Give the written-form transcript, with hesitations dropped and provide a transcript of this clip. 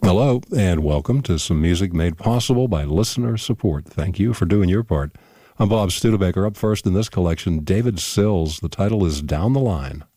Hello, and welcome to some music made possible by listener support. Thank you for doing your part. I'm Bob Studebaker. Up first in this collection, David Sills. The title is Down the Line.